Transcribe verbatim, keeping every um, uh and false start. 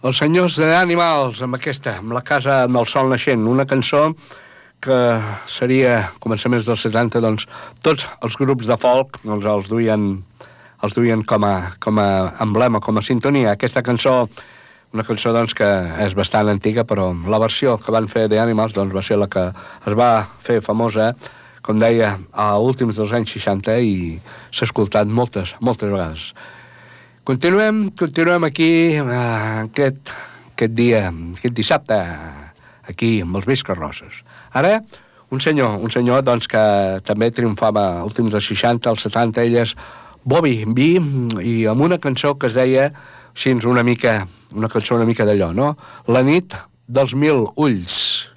Els senyors de Animals, amb aquesta, amb la Casa del Sol Naixent, una cançó que seria, començaments dels setanta, doncs, tots els grups de folk doncs, els duien, els duien com, a, com a emblema, com a sintonia. Aquesta cançó, una cançó doncs, que és bastant antiga, però la versió que van fer de Animals doncs, va ser la que es va fer famosa, com deia, a últims dels anys seixanta i s'ha escoltat moltes, moltes vegades. Continuem, continuem aquí eh, aquest, aquest dia, aquest dissabte, aquí amb els Visques Roses. Ara, un senyor, un senyor doncs, que també triomfava últims dels seixanta, als setanta, ell és Bobby B, i amb una cançó que es deia així una mica, una cançó una mica d'allò, no? La nit dels mil ulls.